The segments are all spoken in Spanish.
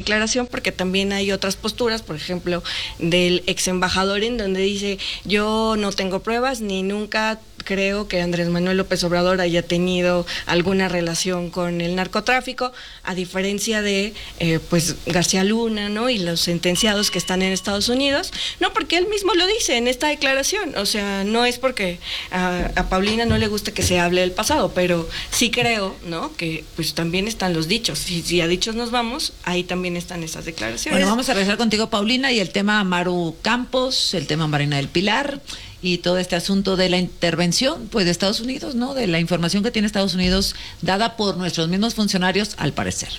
declaración, porque también hay otras posturas, por ejemplo, del ex embajador, en donde dice: yo no tengo pruebas ni nunca creo que Andrés Manuel López Obrador haya tenido alguna relación con el narcotráfico, a diferencia de pues García Luna, ¿no? Y los sentenciados que están en Estados Unidos, no, porque él mismo lo dice en esta declaración. O sea, no es porque a Paulina no le gusta que se hable del pasado, pero sí creo, ¿no?, que pues también están los dichos. Si a dichos nos vamos, ahí también están esas declaraciones. Bueno, vamos a regresar contigo, Paulina, y el tema Maru Campos, el tema Marina del Pilar y todo este asunto de la intervención, pues, de Estados Unidos, ¿no? De la información que tiene Estados Unidos dada por nuestros mismos funcionarios, al parecer.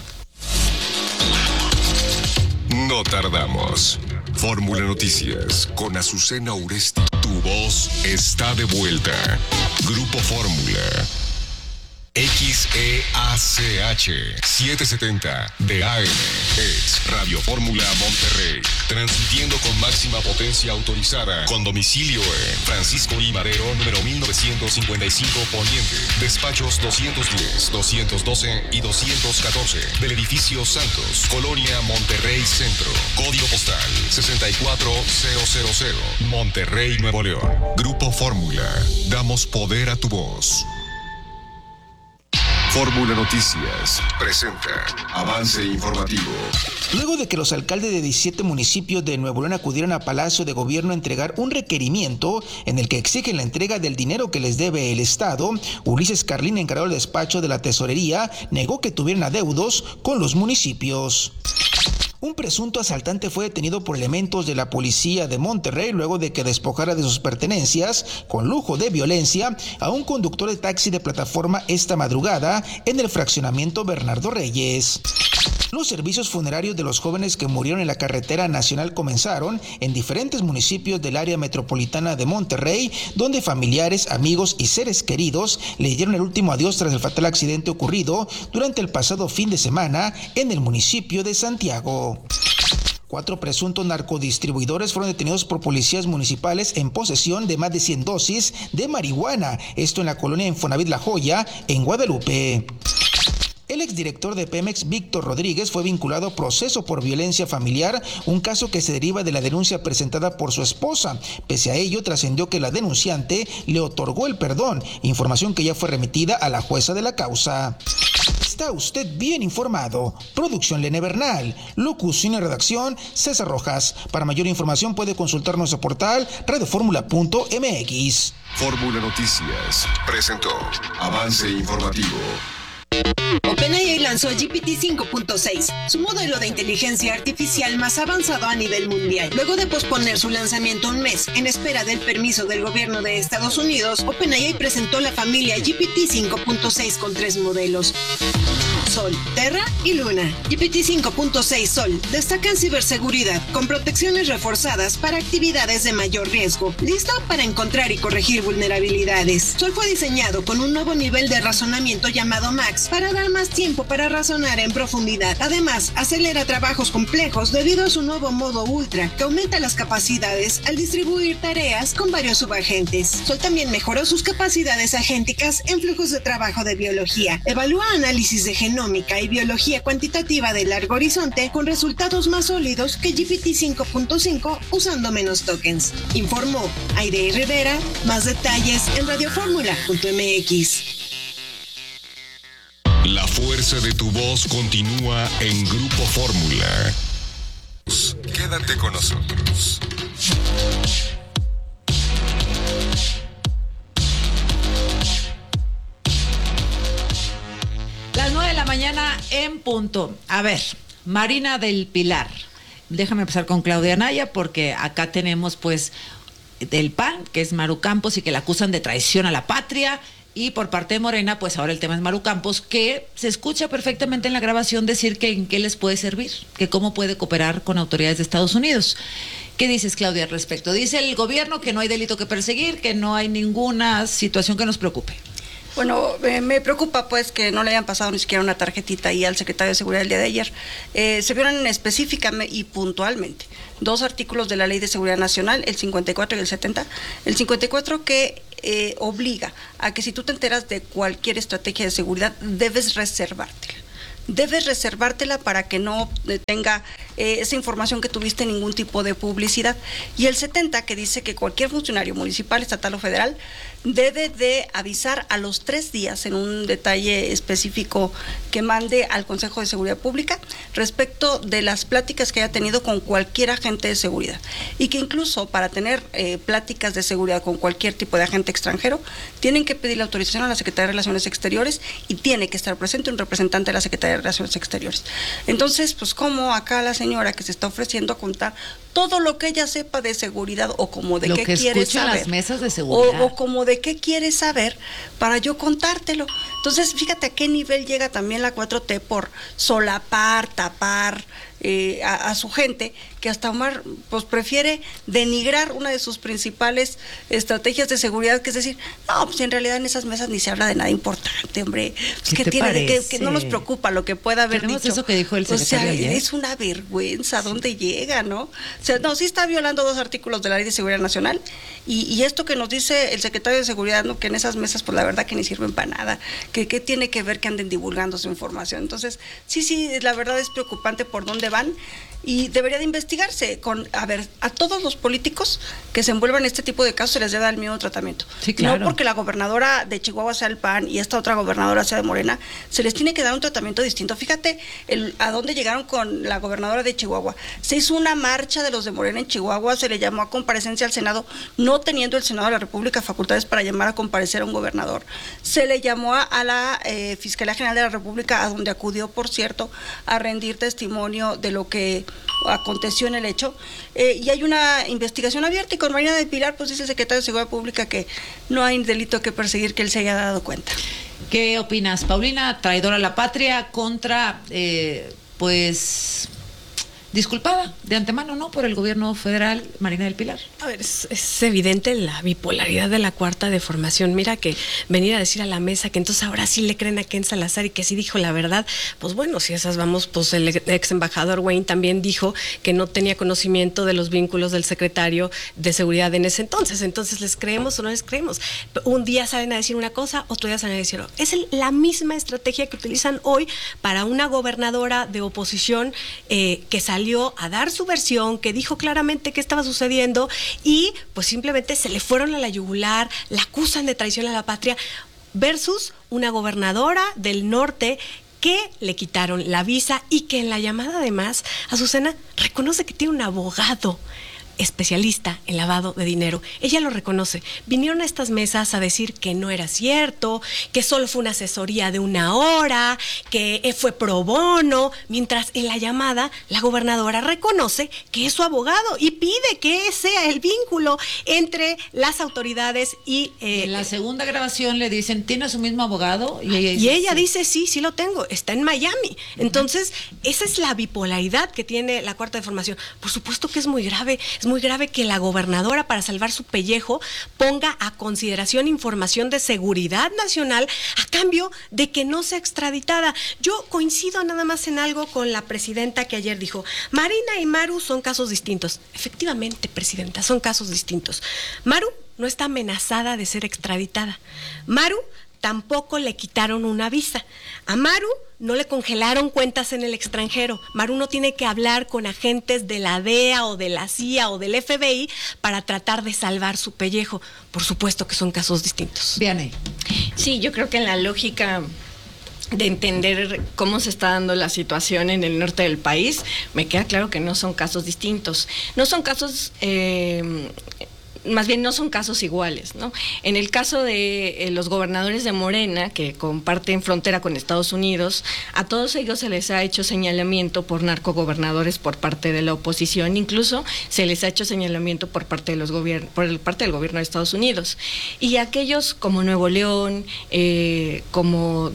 No tardamos. Fórmula Noticias con Azucena Uresti. Tu voz está de vuelta. Grupo Fórmula. XEACH 770 de AM es Radio Fórmula Monterrey, transmitiendo con máxima potencia autorizada, con domicilio en Francisco I. Madero, número 1955 Poniente, despachos 210, 212 y 214 del edificio Santos, Colonia Monterrey Centro, código postal 64000, Monterrey, Nuevo León. Grupo Fórmula, damos poder a tu voz. Fórmula Noticias presenta avance informativo. Luego de que los alcaldes de 17 municipios de Nuevo León acudieron a Palacio de Gobierno a entregar un requerimiento en el que exigen la entrega del dinero que les debe el Estado, Ulises Carlín, encargado del despacho de la Tesorería, negó que tuvieran adeudos con los municipios. Un presunto asaltante fue detenido por elementos de la policía de Monterrey luego de que despojara de sus pertenencias, con lujo de violencia, a un conductor de taxi de plataforma esta madrugada en el fraccionamiento Bernardo Reyes. Los servicios funerarios de los jóvenes que murieron en la carretera nacional comenzaron en diferentes municipios del área metropolitana de Monterrey, donde familiares, amigos y seres queridos le dieron el último adiós tras el fatal accidente ocurrido durante el pasado fin de semana en el municipio de Santiago. 4 presuntos narcodistribuidores fueron detenidos por policías municipales en posesión de más de 100 dosis de marihuana, esto en la colonia Infonavit La Joya, en Guadalupe. El exdirector de Pemex, Víctor Rodríguez, fue vinculado a proceso por violencia familiar, un caso que se deriva de la denuncia presentada por su esposa. Pese a ello, trascendió que la denunciante le otorgó el perdón, información que ya fue remitida a la jueza de la causa. Está usted bien informado. Producción Lene Bernal. Locución y redacción César Rojas. Para mayor información puede consultar nuestro portal radioformula.mx. Fórmula Noticias presentó avance informativo. OpenAI lanzó GPT 5.6, su modelo de inteligencia artificial más avanzado a nivel mundial. Luego de posponer su lanzamiento un mes en espera del permiso del gobierno de Estados Unidos, OpenAI presentó la familia GPT 5.6 con 3 modelos: Sol, Terra y Luna. GPT 5.6 Sol destaca en ciberseguridad, con protecciones reforzadas para actividades de mayor riesgo, listo para encontrar y corregir vulnerabilidades. Sol fue diseñado con un nuevo nivel de razonamiento llamado Max para dar más tiempo para razonar en profundidad. Además, acelera trabajos complejos debido a su nuevo modo Ultra, que aumenta las capacidades al distribuir tareas con varios subagentes. Sol también mejoró sus capacidades agénticas en flujos de trabajo de biología. Evalúa análisis de genómica y biología cuantitativa de largo horizonte con resultados más sólidos que GPT 5.5 usando menos tokens. Informó Aide Rivera. Más detalles en radioformula.mx. La fuerza de tu voz continúa en Grupo Fórmula. Quédate con nosotros. Las 9 de la mañana en punto. A ver, Marina del Pilar. Déjame empezar con Claudia Anaya, porque acá tenemos pues del PAN, que es Maru Campos, y que la acusan de traición a la patria. Y por parte de Morena, pues ahora el tema es Maru Campos, que se escucha perfectamente en la grabación decir que en qué les puede servir, que cómo puede cooperar con autoridades de Estados Unidos. ¿Qué dices, Claudia, al respecto? Dice el gobierno que no hay delito que perseguir, que no hay ninguna situación que nos preocupe. Bueno, me preocupa pues que no le hayan pasado ni siquiera una tarjetita ahí al secretario de Seguridad el día de ayer. Se vieron específicamente y puntualmente 2 artículos de la Ley de Seguridad Nacional, el 54 y el 70. El 54 que obliga a que si tú te enteras de cualquier estrategia de seguridad, debes reservártela. debes reservártela para que no tenga esa información que tuviste ningún tipo de publicidad. Y el 70, que dice que cualquier funcionario municipal, estatal o federal debe de avisar a los 3 días en un detalle específico que mande al Consejo de Seguridad Pública respecto de las pláticas que haya tenido con cualquier agente de seguridad, y que incluso para tener pláticas de seguridad con cualquier tipo de agente extranjero tienen que pedir la autorización a la Secretaría de Relaciones Exteriores y tiene que estar presente un representante de la Secretaría de Relaciones Exteriores. Entonces, pues como acá la señora que se está ofreciendo a contar todo lo que ella sepa de seguridad o como de lo qué que quiere saber, las mesas de seguridad, o como de qué quieres saber para yo contártelo. Entonces, fíjate a qué nivel llega también la 4T por solapar, tapar a su gente, que hasta Omar pues prefiere denigrar una de sus principales estrategias de seguridad, que es decir, no, pues en realidad en esas mesas ni se habla de nada importante, hombre, pues que no nos preocupa lo que pueda haber Tenemos dicho. Eso que dijo el secretario ayer. Es una vergüenza dónde llega, ¿no? O sea, no, sí está violando 2 artículos de la Ley de Seguridad Nacional, y esto que nos dice el secretario de Seguridad, ¿no? Que en esas mesas pues la verdad que ni sirven para nada, que tiene que ver que anden divulgando su información. Entonces, sí, la verdad es preocupante por dónde van, y debería de investigarse a todos los políticos que se envuelvan en este tipo de casos se les debe dar el mismo tratamiento. Sí, claro. No porque la gobernadora de Chihuahua sea el PAN y esta otra gobernadora sea de Morena, se les tiene que dar un tratamiento distinto. Fíjate a dónde llegaron con la gobernadora de Chihuahua. Se hizo una marcha de los de Morena en Chihuahua, se le llamó a comparecencia al Senado, no teniendo el Senado de la República facultades para llamar a comparecer a un gobernador. Se le llamó a la Fiscalía General de la República, a donde acudió, por cierto, a rendir testimonio de lo que aconteció en el hecho, y hay una investigación abierta, y con Marina del Pilar pues dice el secretario de Seguridad Pública que no hay delito que perseguir, que él se haya dado cuenta. ¿Qué opinas, Paulina? Traidora a la patria contra, pues, disculpada de antemano, ¿no?, por el gobierno federal, Marina del Pilar. A ver, es evidente la bipolaridad de la Cuarta de Formación. Mira que venir a decir a la mesa que entonces ahora sí le creen a Ken Salazar y que sí dijo la verdad, pues bueno, si esas vamos, pues el ex embajador Wayne también dijo que no tenía conocimiento de los vínculos del secretario de Seguridad en ese entonces ¿les creemos o no les creemos? Un día salen a decir una cosa, otro día salen a decir otra. Es la misma estrategia que utilizan hoy para una gobernadora de oposición que salió a dar su versión, que dijo claramente qué estaba sucediendo, y pues simplemente se le fueron a la yugular, la acusan de traición a la patria, versus una gobernadora del norte que le quitaron la visa y que en la llamada además, Azucena, reconoce que tiene un abogado especialista en lavado de dinero. Ella lo reconoce. Vinieron a estas mesas a decir que no era cierto, que solo fue una asesoría de 1 hora, que fue pro bono, mientras en la llamada la gobernadora reconoce que es su abogado y pide que sea el vínculo entre las autoridades y... en la segunda grabación le dicen, ¿tiene su mismo abogado? Y ella dice, sí lo tengo, está en Miami. Entonces, esa es la bipolaridad que tiene la Cuarta de Formación. Por supuesto que es muy grave. Es muy grave que la gobernadora, para salvar su pellejo, ponga a consideración información de seguridad nacional a cambio de que no sea extraditada. Yo coincido nada más en algo con la presidenta que ayer dijo, Marina y Maru son casos distintos. Efectivamente, presidenta, son casos distintos. Maru no está amenazada de ser extraditada. Maru tampoco le quitaron una visa. A Maru no le congelaron cuentas en el extranjero. Maru no tiene que hablar con agentes de la DEA o de la CIA o del FBI para tratar de salvar su pellejo. Por supuesto que son casos distintos. Vianney. Sí, yo creo que en la lógica de entender cómo se está dando la situación en el norte del país, me queda claro que no son casos distintos. No son casos... más bien no son casos iguales, ¿no? En el caso de los gobernadores de Morena, que comparten frontera con Estados Unidos, a todos ellos se les ha hecho señalamiento por narcogobernadores por parte de la oposición, incluso se les ha hecho señalamiento por parte de parte del gobierno de Estados Unidos. Y aquellos como Nuevo León, como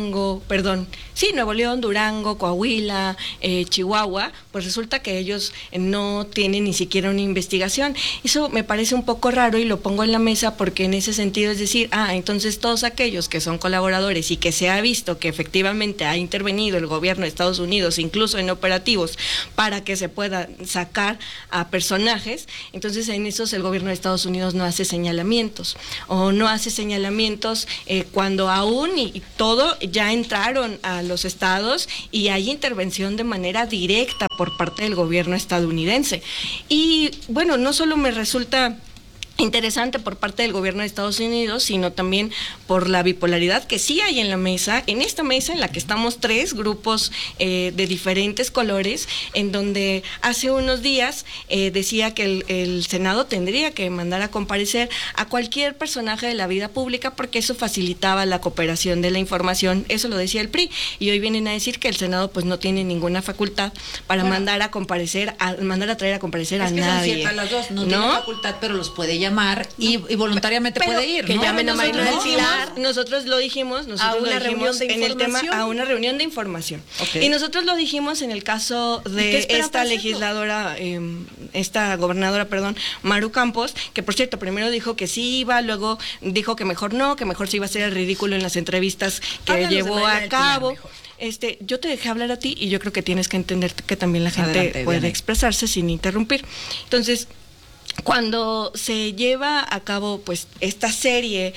Nuevo León, Durango, Coahuila, Chihuahua, pues resulta que ellos no tienen ni siquiera una investigación. Eso me parece un poco raro y lo pongo en la mesa porque en ese sentido es decir, entonces todos aquellos que son colaboradores y que se ha visto que efectivamente ha intervenido el gobierno de Estados Unidos, incluso en operativos, para que se pueda sacar a personajes, entonces en esos el gobierno de Estados Unidos no hace señalamientos, o no hace señalamientos cuando aún y todo ya entraron al los estados y hay intervención de manera directa por parte del gobierno estadounidense. Y bueno, no solo me resulta interesante por parte del gobierno de Estados Unidos, sino también por la bipolaridad que sí hay en la mesa, en esta mesa en la que estamos 3 grupos de diferentes colores, en donde hace unos días decía que el Senado tendría que mandar a comparecer a cualquier personaje de la vida pública porque eso facilitaba la cooperación de la información, eso lo decía el PRI, y hoy vienen a decir que el Senado pues no tiene ninguna facultad para mandar a comparecer, mandar a traer a comparecer a nadie. Son ciertas las dos, no tiene facultad, pero los puede llamar y voluntariamente puede ir, que ¿no? llamen a Marina del Pilar. Nosotros lo dijimos, a una reunión de información. Okay. Y nosotros lo dijimos en el caso de esta legisladora, esta gobernadora, Maru Campos, que por cierto, primero dijo que sí iba, luego dijo que mejor no, que mejor se iba a hacer el ridículo en las entrevistas que llevó a cabo. Yo te dejé hablar a ti y yo creo que tienes que entender que también la gente puede expresarse sin interrumpir. Entonces, cuando se lleva a cabo pues esta serie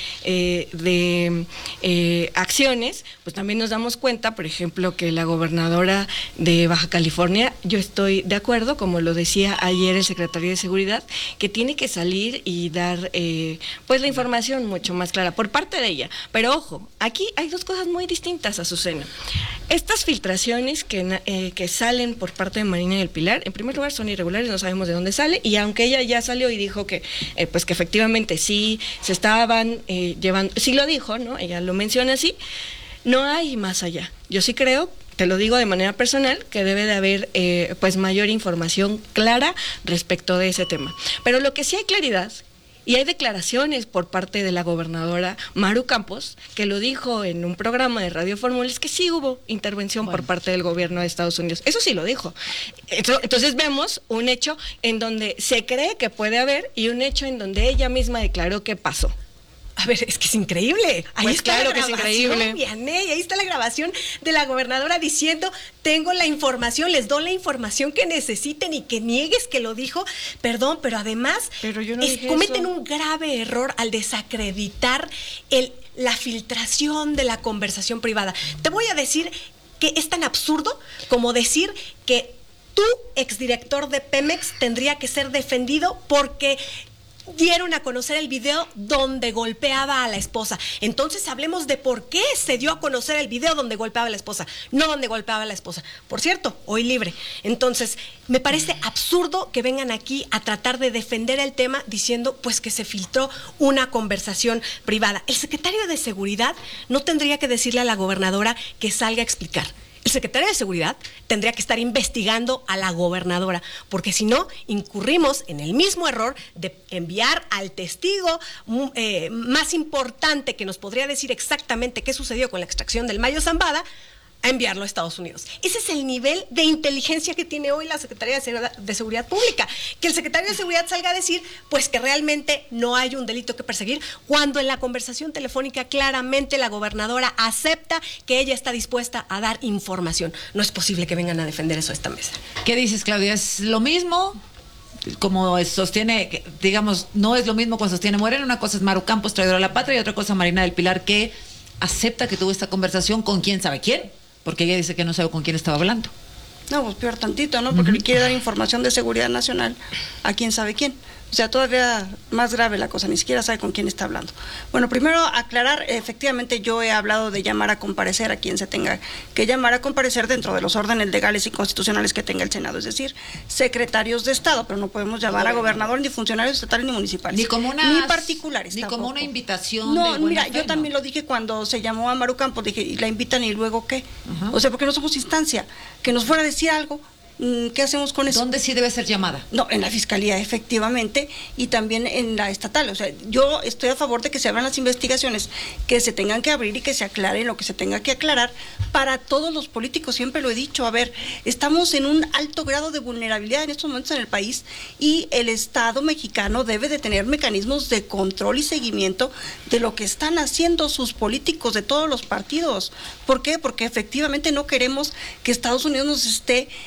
de acciones, pues también nos damos cuenta, por ejemplo, que la gobernadora de Baja California, yo estoy de acuerdo, como lo decía ayer el secretario de Seguridad, que tiene que salir y dar pues la información mucho más clara por parte de ella. Pero ojo, aquí hay 2 cosas muy distintas, Azucena. Estas filtraciones que salen por parte de Marina del Pilar, en primer lugar son irregulares, no sabemos de dónde sale, y aunque ella ya salió y dijo que pues que efectivamente sí se estaban llevando, sí lo dijo, ¿no? Ella lo menciona así, no hay más allá. Yo sí creo, te lo digo de manera personal, que debe de haber pues mayor información clara respecto de ese tema. Pero lo que sí hay claridad, y hay declaraciones por parte de la gobernadora Maru Campos, que lo dijo en un programa de Radio Fórmula, es que sí hubo intervención por parte del gobierno de Estados Unidos. Eso sí lo dijo. Entonces vemos un hecho en donde se cree que puede haber y un hecho en donde ella misma declaró que pasó. A ver, es que es increíble. Ahí pues está claro la grabación, que es increíble. Vianey, ahí está la grabación de la gobernadora diciendo, tengo la información, les doy la información que necesiten y que niegues que lo dijo. Perdón, pero además cometen un grave error al desacreditar la filtración de la conversación privada. Te voy a decir que es tan absurdo como decir que tu exdirector de Pemex tendría que ser defendido porque dieron a conocer el video donde golpeaba a la esposa. Entonces hablemos de por qué se dio a conocer el video donde golpeaba a la esposa, no donde golpeaba a la esposa. Por cierto, hoy libre. Entonces, me parece absurdo que vengan aquí a tratar de defender el tema diciendo pues que se filtró una conversación privada. El secretario de Seguridad no tendría que decirle a la gobernadora que salga a explicar. El secretario de Seguridad tendría que estar investigando a la gobernadora, porque si no, incurrimos en el mismo error de enviar al testigo más importante que nos podría decir exactamente qué sucedió con la extracción del Mayo Zambada, a enviarlo a Estados Unidos. Ese es el nivel de inteligencia que tiene hoy la Secretaría de Seguridad Pública. Que el secretario de Seguridad salga a decir, pues que realmente no hay un delito que perseguir, cuando en la conversación telefónica claramente la gobernadora acepta que ella está dispuesta a dar información. No es posible que vengan a defender eso a esta mesa. ¿Qué dices, Claudia? ¿Es lo mismo? Como sostiene, digamos, no es lo mismo cuando sostiene Morena. Una cosa es Maru Campos, traidora a la patria, y otra cosa Marina del Pilar, que acepta que tuvo esta conversación con quién sabe quién. Porque ella dice que no sabe con quién estaba hablando. No, pues peor tantito, ¿no? Porque le quiere dar información de seguridad nacional a quién sabe quién. O sea, todavía más grave la cosa, ni siquiera sabe con quién está hablando. Bueno, primero aclarar, efectivamente yo he hablado de llamar a comparecer a quien se tenga que llamar a comparecer dentro de los órdenes legales y constitucionales que tenga el Senado, es decir, secretarios de Estado, pero no podemos llamar a gobernadores, ni funcionarios estatales, ni municipales. Ni particulares. Ni tampoco. Como una invitación. No, mira, yo también lo dije cuando se llamó a Maru Campos, dije, ¿y la invitan y luego qué? O sea, porque no somos instancia, que nos fuera a decir algo. ¿Qué hacemos con eso? ¿Dónde sí debe ser llamada? No, en la Fiscalía, efectivamente, y también en la estatal. O sea, yo estoy a favor de que se abran las investigaciones, que se tengan que abrir y que se aclare lo que se tenga que aclarar para todos los políticos. Siempre lo he dicho, a ver, estamos en un alto grado de vulnerabilidad en estos momentos en el país y el Estado mexicano debe de tener mecanismos de control y seguimiento de lo que están haciendo sus políticos de todos los partidos. ¿Por qué? Porque efectivamente no queremos que Estados Unidos nos esté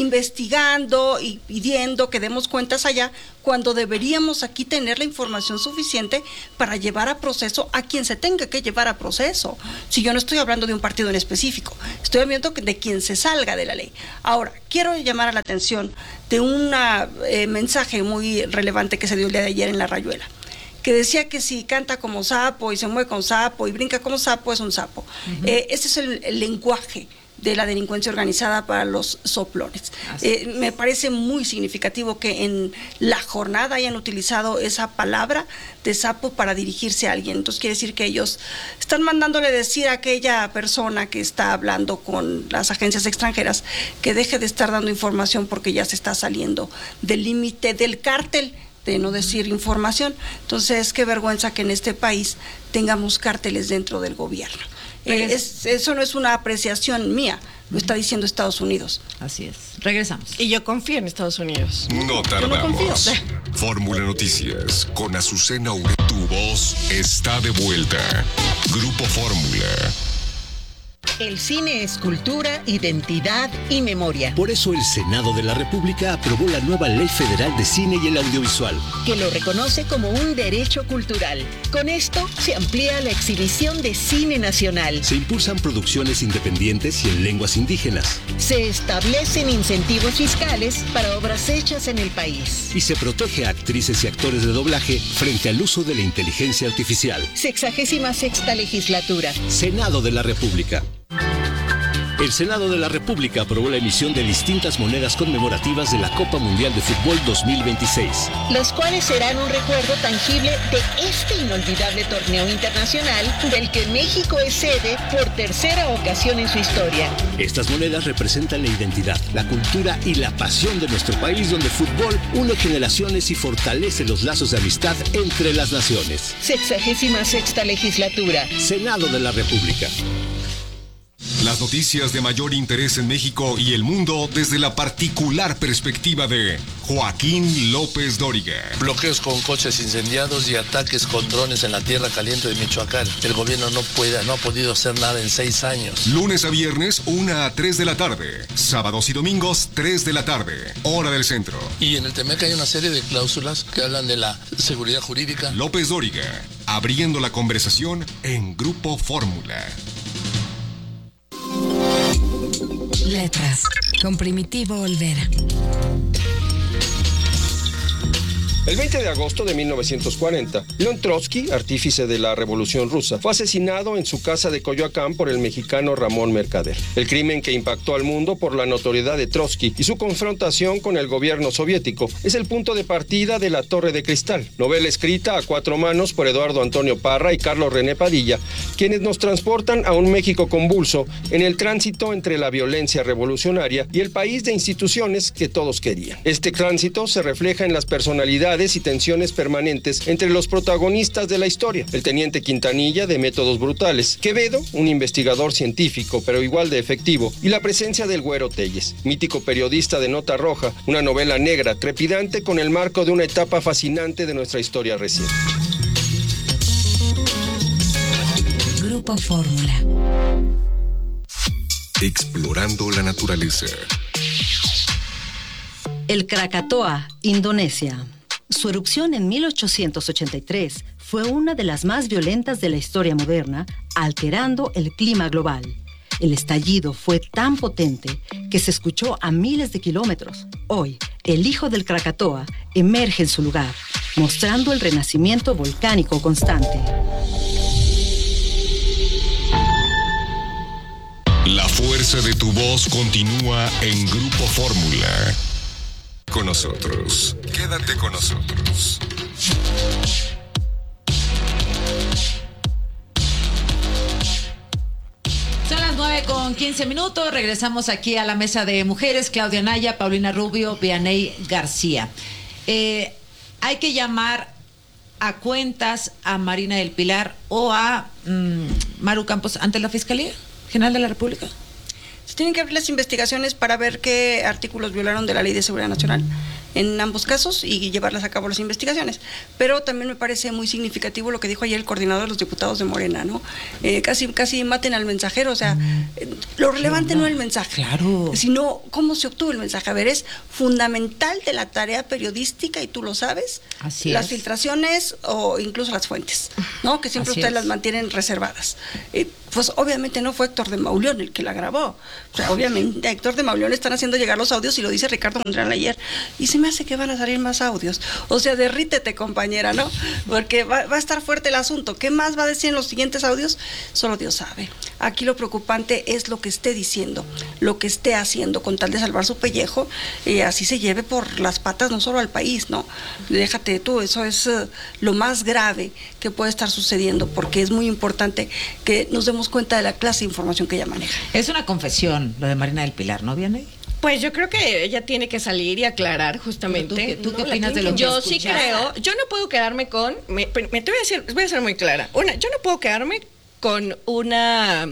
investigando y pidiendo que demos cuentas allá, cuando deberíamos aquí tener la información suficiente para llevar a proceso a quien se tenga que llevar a proceso. Si yo no estoy hablando de un partido en específico, estoy hablando de quien se salga de la ley. Ahora, quiero llamar a la atención de un mensaje muy relevante que se dio el día de ayer en La Rayuela, que decía que si canta como sapo y se mueve como sapo y brinca como sapo, es un sapo. Ese es el lenguaje de la delincuencia organizada para los soplones. Me parece muy significativo que en la jornada hayan utilizado esa palabra de sapo para dirigirse a alguien. Entonces quiere decir que ellos están mandándole decir a aquella persona que está hablando con las agencias extranjeras que deje de estar dando información porque ya se está saliendo del límite del cártel de no decir información. Entonces, qué vergüenza que en este país tengamos cárteles dentro del gobierno. Eso no es una apreciación mía, lo está diciendo Estados Unidos. Así es. Regresamos. Y yo confío en Estados Unidos. No tardamos. Fórmula Noticias con Azucena Ure. Tu voz está de vuelta. Grupo Fórmula. El cine es cultura, identidad y memoria. Por eso el Senado de la República aprobó la nueva Ley Federal de Cine y el Audiovisual, que lo reconoce como un derecho cultural. Con esto se amplía la exhibición de cine nacional. se impulsan producciones independientes y en lenguas indígenas, Se establecen incentivos fiscales para obras hechas en el país. y se protege a actrices y actores de doblaje frente al uso de la inteligencia artificial. 66ª legislatura. Senado de la República. El Senado de la República aprobó la emisión de distintas monedas conmemorativas de la Copa Mundial de Fútbol 2026. Los cuales serán un recuerdo tangible de este inolvidable torneo internacional del que México es sede por tercera ocasión en su historia. Estas monedas representan la identidad, la cultura y la pasión de nuestro país, donde el fútbol une generaciones y fortalece los lazos de amistad entre las naciones. 66ª legislatura. Senado de la República. Las noticias de mayor interés en México y el mundo desde la particular perspectiva de Joaquín López Dóriga. Bloqueos con coches incendiados y ataques con drones en la tierra caliente de Michoacán. El gobierno no ha podido hacer nada en 6 años. Lunes a viernes, 1 a 3 de la tarde. Sábados y domingos, 3 de la tarde. Hora del centro. Y en el TEMEC hay una serie de cláusulas que hablan de la seguridad jurídica. López Dóriga, abriendo la conversación en Grupo Fórmula. Letras, con Primitivo Olvera. El 20 de agosto de 1940, León Trotsky, artífice de la Revolución Rusa, fue asesinado en su casa de Coyoacán por el mexicano Ramón Mercader. El crimen que impactó al mundo por la notoriedad de Trotsky y su confrontación con el gobierno soviético es el punto de partida de La Torre de Cristal, novela escrita a 4 manos por Eduardo Antonio Parra y Carlos René Padilla, quienes nos transportan a un México convulso en el tránsito entre la violencia revolucionaria y el país de instituciones que todos querían. Este tránsito se refleja en las personalidades y tensiones permanentes entre los protagonistas de la historia. El teniente Quintanilla, de métodos brutales; Quevedo, un investigador científico pero igual de efectivo; y la presencia del Güero Telles, mítico periodista de Nota Roja, una novela negra trepidante con el marco de una etapa fascinante de nuestra historia reciente. Grupo Fórmula. Explorando la naturaleza. El Krakatoa, Indonesia. Su erupción en 1883 fue una de las más violentas de la historia moderna, alterando el clima global. El estallido fue tan potente que se escuchó a miles de kilómetros. Hoy, el hijo del Krakatoa emerge en su lugar, mostrando el renacimiento volcánico constante. La fuerza de tu voz continúa en Grupo Fórmula. Con nosotros. Quédate con nosotros. Son las 9:15. Regresamos aquí a la mesa de mujeres. Claudia Anaya, Paulina Rubio, Vianey García. Hay que llamar a cuentas a Marina del Pilar o a Maru Campos ante la Fiscalía General de la República. Se tienen que abrir las investigaciones para ver qué artículos violaron de la Ley de Seguridad Nacional. en ambos casos y llevarlas a cabo las investigaciones. Pero también me parece muy significativo lo que dijo ayer el coordinador de los diputados de Morena, ¿no? Casi maten al mensajero, o sea, lo relevante no es el mensaje, sino cómo se obtuvo el mensaje. A ver, es fundamental de la tarea periodística, y tú lo sabes, las filtraciones o incluso las fuentes, ¿no? Que siempre ustedes las mantienen reservadas. Pues obviamente no fue Héctor de Mauleón el que la grabó. O sea, obviamente a Héctor de Mauleón le están haciendo llegar los audios, y lo dice Ricardo Monreal ayer. Y se me hace que van a salir más audios. O sea, derrítete, compañera, ¿no? Porque va a estar fuerte el asunto. ¿Qué más va a decir en los siguientes audios? Solo Dios sabe. Aquí lo preocupante es lo que esté diciendo, lo que esté haciendo con tal de salvar su pellejo, así se lleve por las patas no solo al país, ¿no? Déjate tú, eso es lo más grave que puede estar sucediendo, porque es muy importante que nos demos cuenta de la clase de información que ella maneja. Es una confesión lo de Marina del Pilar, ¿no, Vianey? Pues yo creo que ella tiene que salir y aclarar justamente. ¿Tú qué opinas de lo que yo sí creo, yo no puedo quedarme con, voy a ser muy clara. Yo no puedo quedarme con una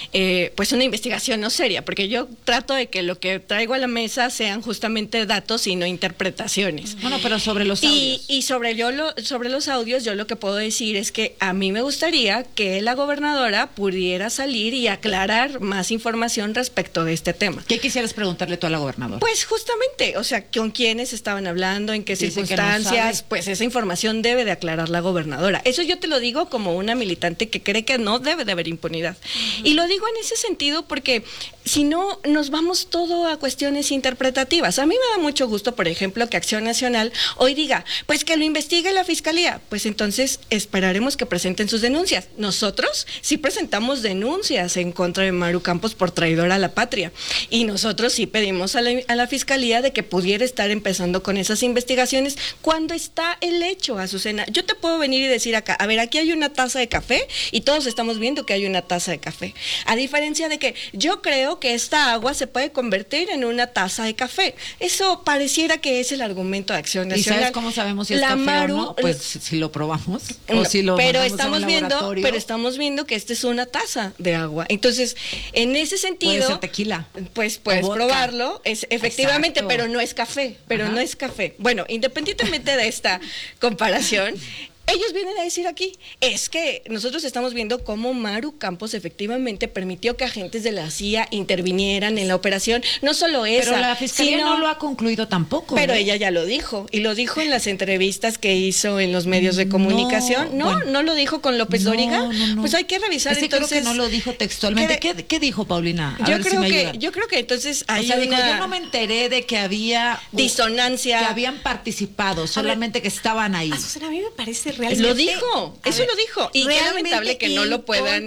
una investigación no seria, porque yo trato de que lo que traigo a la mesa sean justamente datos y no interpretaciones. Bueno, pero sobre los audios. Y sobre los audios, yo lo que puedo decir es que a mí me gustaría que la gobernadora pudiera salir y aclarar más información respecto de este tema. ¿Qué quisieras preguntarle tú a la gobernadora? Pues justamente, o sea, con quiénes estaban hablando, en qué circunstancias, pues esa información debe de aclarar la gobernadora. Eso yo te lo digo como una militante que cree que no debe de haber impunidad. Y lo digo en ese sentido porque si no nos vamos todo a cuestiones interpretativas. A mí me da mucho gusto, por ejemplo, que Acción Nacional hoy diga, pues que lo investigue la Fiscalía. Pues entonces esperaremos que presenten sus denuncias. Nosotros sí presentamos denuncias en contra de Maru Campos por traidora a la patria. Y nosotros sí pedimos a la Fiscalía de que pudiera estar empezando con esas investigaciones cuando está el hecho, Azucena. Yo te puedo venir y decir acá, a ver, aquí hay una taza de café y todos estamos viendo que hay una taza de café. A diferencia de que yo creo que esta agua se puede convertir en una taza de café. Eso pareciera que es el argumento de Acción Nacional. ¿Y sabes cómo sabemos si es café o no? Pues si lo probamos o si lo pero estamos viendo que esta es una taza de agua. Entonces, en ese sentido, puede ser tequila. Pues puedes probarlo, es efectivamente, exacto, pero no es café, no es café. Bueno, independientemente de esta comparación, ellos vienen a decir aquí, es que nosotros estamos viendo cómo Maru Campos efectivamente permitió que agentes de la CIA intervinieran en la operación, no solo esa. Pero la Fiscalía no lo ha concluido tampoco. Pero ella ya lo dijo, y lo dijo en las entrevistas que hizo en los medios de comunicación. No lo dijo con López Dóriga. No. Pues hay que revisar entonces. Creo que no lo dijo textualmente. ¿Qué dijo Paulina? Yo creo que entonces hay dijo, yo no me enteré de que había disonancia. Que habían participado, solamente que estaban ahí. Azucena, a mí me parece realmente. Lo dijo. Y qué lamentable que no lo puedan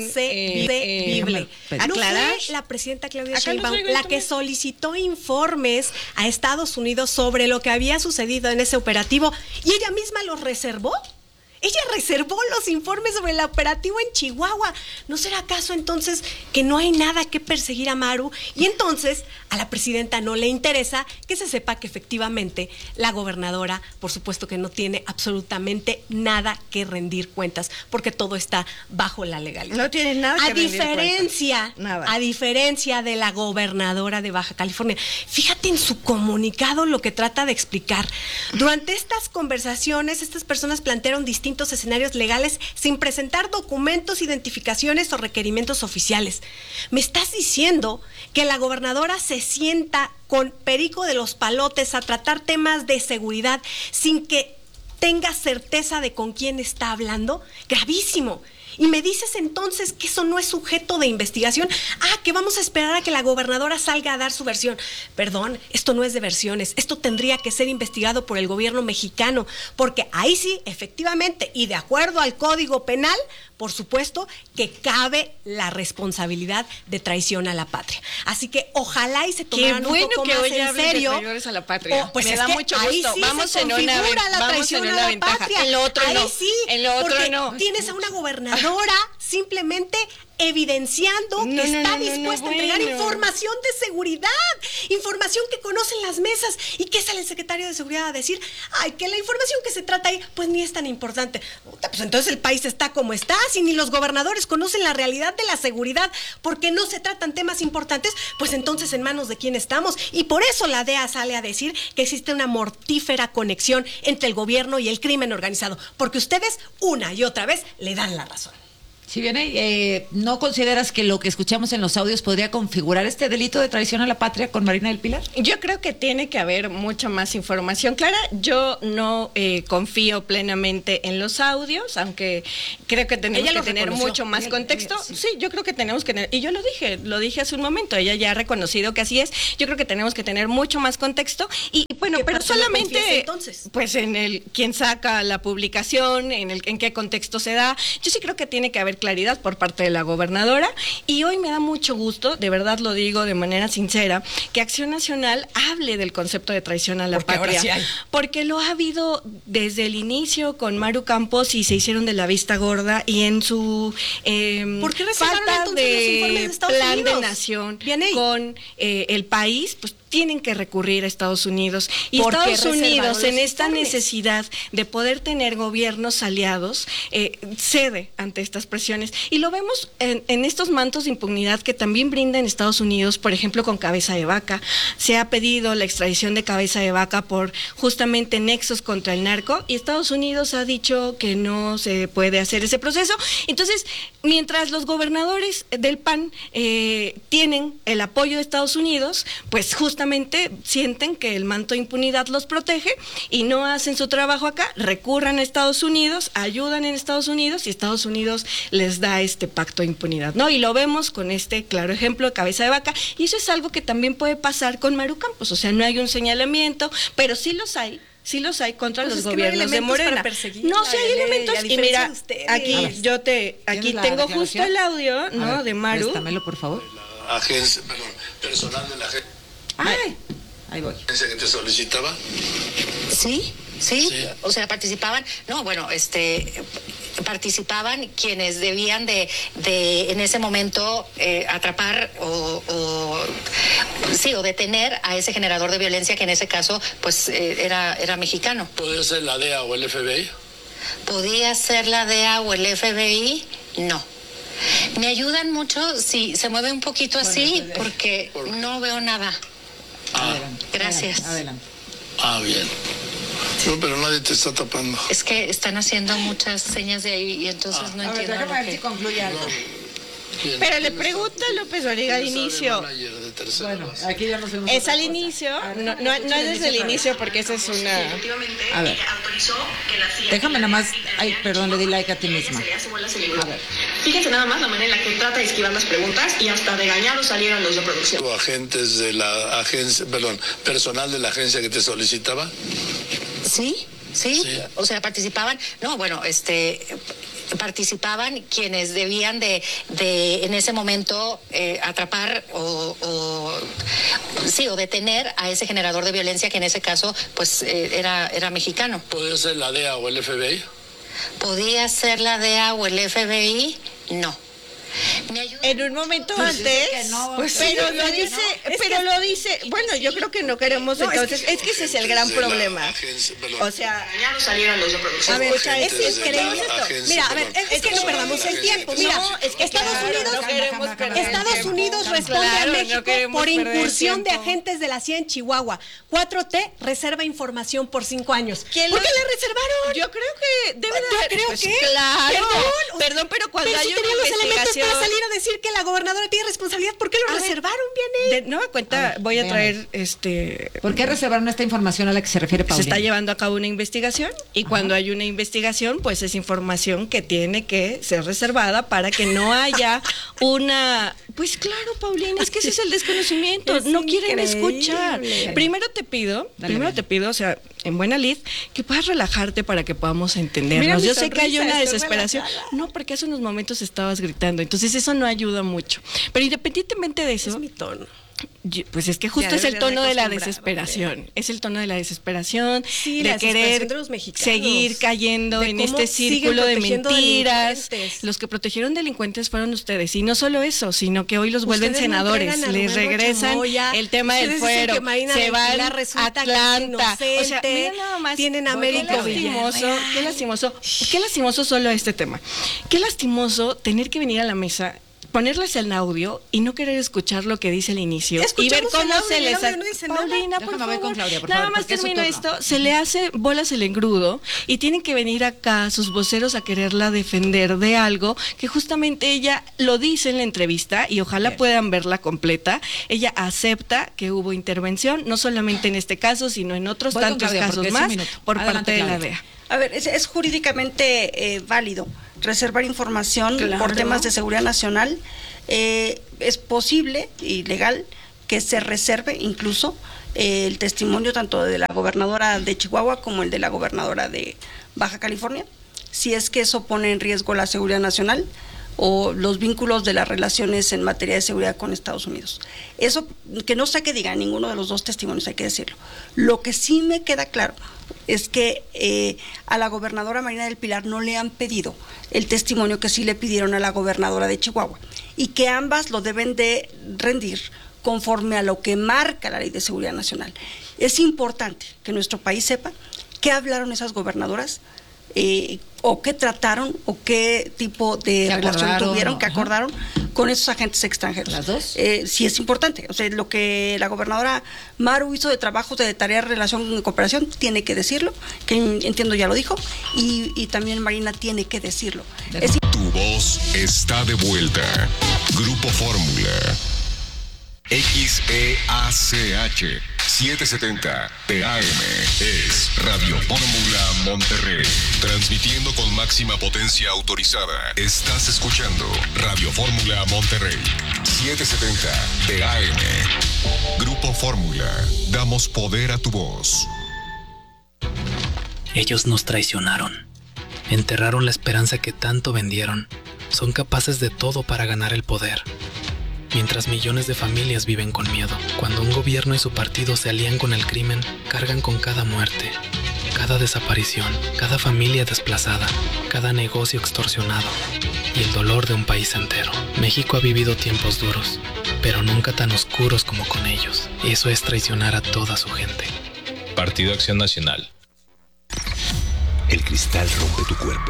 aclarar. No fue la presidenta Claudia Sheinbaum la que solicitó informes a Estados Unidos sobre lo que había sucedido en ese operativo y ella misma los reservó. Ella reservó los informes sobre el operativo en Chihuahua. ¿No será acaso entonces que no hay nada que perseguir a Maru? Y entonces a la presidenta no le interesa que se sepa que efectivamente la gobernadora, por supuesto que no tiene absolutamente nada que rendir cuentas, porque todo está bajo la legalidad. No tiene nada que rendir cuentas. A diferencia de la gobernadora de Baja California. Fíjate en su comunicado lo que trata de explicar. Durante estas conversaciones, estas personas plantearon distintos escenarios legales sin presentar documentos, identificaciones o requerimientos oficiales. ¿Me estás diciendo que la gobernadora se sienta con Perico de los Palotes a tratar temas de seguridad sin que tenga certeza de con quién está hablando? Gravísimo. Y me dices entonces que eso no es sujeto de investigación. Que vamos a esperar a que la gobernadora salga a dar su versión. Perdón, esto no es de versiones. Esto tendría que ser investigado por el gobierno mexicano, porque ahí sí, efectivamente, y de acuerdo al Código Penal, por supuesto que cabe la responsabilidad de traición a la patria. Así que ojalá y se tomaran un poco más en serio. Traidores a la patria. Pues me da mucho gusto. Sí vamos en una ventaja. En lo otro ahí no. Sí, en lo otro porque no. Tienes a una gobernadora simplemente evidenciando que está dispuesta a entregar información de seguridad, información que conocen las mesas. ¿Y qué sale el secretario de Seguridad a decir? Ay, que la información que se trata ahí, pues ni es tan importante. Pues entonces el país está como está, si ni los gobernadores conocen la realidad de la seguridad, porque no se tratan temas importantes, pues entonces en manos de quién estamos. Y por eso la DEA sale a decir que existe una mortífera conexión entre el gobierno y el crimen organizado, porque ustedes una y otra vez le dan la razón. Si viene, ¿no consideras que lo que escuchamos en los audios podría configurar este delito de traición a la patria con Marina del Pilar? Yo creo que tiene que haber mucha más información clara. Yo no confío plenamente en los audios, aunque creo que tenemos que tener mucho más contexto. Sí, yo creo que tenemos que tener, y yo lo dije hace un momento, ella ya ha reconocido que así es. Yo creo que tenemos que tener mucho más contexto y bueno, pero solamente entonces, pues en el quién saca la publicación, en qué contexto se da. Yo sí creo que tiene que haber claridad por parte de la gobernadora y hoy me da mucho gusto, de verdad lo digo de manera sincera, que Acción Nacional hable del concepto de traición a la patria, sí porque lo ha habido desde el inicio con Maru Campos y se hicieron de la vista gorda y en su ¿por qué falta de plan de nación Viene con el país, pues tienen que recurrir a Estados Unidos y Estados Unidos en esta necesidad de poder tener gobiernos aliados cede ante estas presiones y lo vemos en estos mantos de impunidad que también brindan Estados Unidos, por ejemplo con Cabeza de Vaca. Se ha pedido la extradición de Cabeza de Vaca por justamente nexos contra el narco y Estados Unidos ha dicho que no se puede hacer ese proceso. Entonces, mientras los gobernadores del PAN tienen el apoyo de Estados Unidos, pues justamente sienten que el manto de impunidad los protege y no hacen su trabajo acá, recurran a Estados Unidos, ayudan en Estados Unidos y Estados Unidos les da este pacto de impunidad, ¿no? Y lo vemos con este claro ejemplo de Cabeza de Vaca y eso es algo que también puede pasar con Maru Campos, o sea, no hay un señalamiento, pero sí los hay contra los gobiernos de Morena. No, sí hay elementos y mira, aquí tengo justo el audio, ¿no? De Maru. Préstamelo, por favor. Personal de la agencia. Ahí voy. ¿Ese que te solicitaba? Sí. O sea, participaban, participaban quienes debían de en ese momento atrapar o detener a ese generador de violencia que en ese caso pues era mexicano. ¿Podría ser la DEA o el FBI? ¿Podía ser la DEA o el FBI? No. Me ayudan mucho si se mueve un poquito así porque no veo nada. Gracias. Adelante. Bien. No, pero nadie te está tapando. Es que están haciendo muchas señas de ahí y entonces no entiendo. Déjame ver si concluye algo. Pero le pregunta a López Origa al inicio. Bueno, aquí ya no sé. Es al inicio, no es desde el inicio porque esa es una... A ver, déjame nada más, perdón, le di like a ti misma. A ver. Fíjense nada más la manera en la que trata de esquivar las preguntas y hasta regañados salieron los de producción. ¿Agentes de la agencia, personal de la agencia que te solicitaba? Sí. O sea, participaban, participaban quienes debían de en ese momento atrapar o detener a ese generador de violencia que en ese caso pues era mexicano. ¿Podría ser la DEA o el FBI? ¿Podía ser la DEA o el FBI? No. En un momento antes, pero lo dice, bueno, yo creo que no queremos entonces, es que ese es el gran problema. O sea, ya no salieron los de producción. A ver, es increíble esto. Mira, a ver, es que no perdamos el tiempo. Mira, Estados Unidos responde a México por incursión de agentes de la CIA en Chihuahua. 4T reserva información por 5 años. ¿Por qué le reservaron? Yo creo que debe de haber. Claro. Perdón, pero cuando hay una investigación para salir a decir que la gobernadora tiene responsabilidad, ¿por qué lo reservaron, Vianney? De nueva cuenta, voy a traer ¿Por qué reservaron esta información a la que se refiere Paulina? Se está llevando a cabo una investigación y cuando hay una investigación, pues es información que tiene que ser reservada para que no haya una... Pues claro, Paulina, es que ese es el desconocimiento, no quieren escuchar. Primero te pido, o sea, en buena lid, que puedas relajarte para que podamos entendernos. Yo sé que hay una desesperación. No, porque hace unos momentos estabas gritando, entonces eso no ayuda mucho. Pero independientemente de eso... Es mi tono. Pues es que justo es el tono de la desesperación. Es el tono de la desesperación, sí, de la querer de los mexicanos, seguir cayendo en este círculo de mentiras. Los que protegieron delincuentes fueron ustedes. Y no solo eso, sino que hoy los vuelven senadores. Les regresan el tema del fuero. Se van a Atlanta. O sea, mira nada más. Tienen América. Qué lastimoso solo este tema. Qué lastimoso tener que venir a la mesa, ponerles el audio y no querer escuchar lo que dice al inicio y ver cómo se les hace. Paulina, por favor. Con Claudia, por nada favor, más termino esto, se le hace bolas el engrudo y tienen que venir acá sus voceros a quererla defender de algo que justamente ella lo dice en la entrevista y ojalá puedan verla completa. Ella acepta que hubo intervención, no solamente en este caso, sino en otros tantos casos más por parte de la DEA. A ver, es jurídicamente válido reservar información por temas de seguridad nacional. Es posible y legal que se reserve incluso el testimonio tanto de la gobernadora de Chihuahua como el de la gobernadora de Baja California, si es que eso pone en riesgo la seguridad nacional o los vínculos de las relaciones en materia de seguridad con Estados Unidos. Eso, que no sé qué diga ninguno de los dos testimonios, hay que decirlo. Lo que sí me queda claro es que a la gobernadora Marina del Pilar no le han pedido el testimonio que sí le pidieron a la gobernadora de Chihuahua y que ambas lo deben de rendir conforme a lo que marca la Ley de Seguridad Nacional. Es importante que nuestro país sepa qué hablaron esas gobernadoras, o qué trataron, o qué tipo de relación tuvieron, qué acordaron con esos agentes extranjeros. ¿Las dos? Sí es importante. O sea, lo que la gobernadora Maru hizo de trabajos de tarea, relación y cooperación, tiene que decirlo, que entiendo ya lo dijo, y también Marina tiene que decirlo. Tu voz está de vuelta. Grupo Fórmula. XEACH 770 TAM es Radio Fórmula Monterrey, transmitiendo con máxima potencia autorizada. Estás escuchando Radio Fórmula Monterrey 770 TAM. Grupo Fórmula, damos poder a tu voz. Ellos nos traicionaron, enterraron la esperanza que tanto vendieron. Son capaces de todo para ganar el poder. Mientras millones de familias viven con miedo, cuando un gobierno y su partido se alían con el crimen, cargan con cada muerte, cada desaparición, cada familia desplazada, cada negocio extorsionado y el dolor de un país entero. México ha vivido tiempos duros, pero nunca tan oscuros como con ellos. Eso es traicionar a toda su gente. Partido Acción Nacional. El cristal rompe tu cuerpo,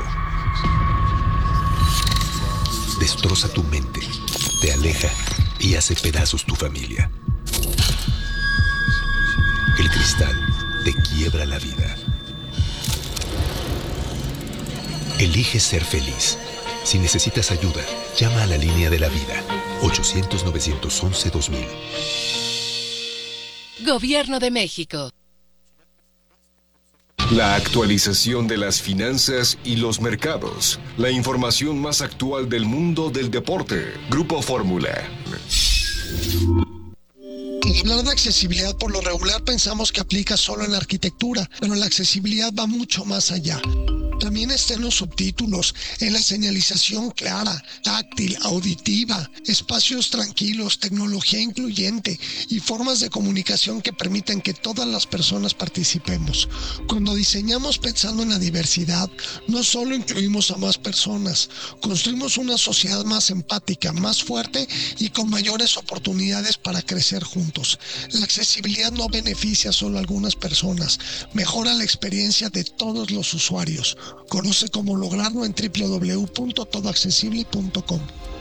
destroza tu mente, te aleja y hace pedazos tu familia. El cristal te quiebra la vida. Elige ser feliz. Si necesitas ayuda, llama a la línea de la vida, 800-911-2000. Gobierno de México. La actualización de las finanzas y los mercados. La información más actual del mundo del deporte. Grupo Fórmula. Al hablar de accesibilidad, por lo regular pensamos que aplica solo en la arquitectura, pero la accesibilidad va mucho más allá. También está en los subtítulos, en la señalización clara, táctil, auditiva, espacios tranquilos, tecnología incluyente y formas de comunicación que permiten que todas las personas participemos. Cuando diseñamos pensando en la diversidad, no solo incluimos a más personas, construimos una sociedad más empática, más fuerte y con mayores oportunidades para crecer juntos. La accesibilidad no beneficia solo a algunas personas, mejora la experiencia de todos los usuarios. Conoce cómo lograrlo en www.todoaccesible.com.